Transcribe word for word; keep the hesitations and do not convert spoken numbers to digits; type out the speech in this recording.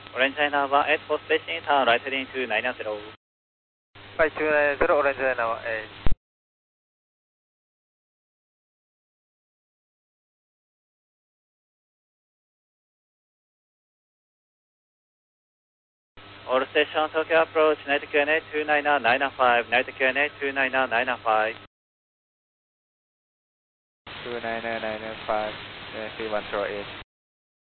Orange China one eight for station turn right heading to nine nine zero. Right two nine zero, Orange China one eight. All station Tokyo approach, Night Q N A two nine nine nine five, Night Q N A two nine nine nine five. two nine nine nine five, three one zero eight.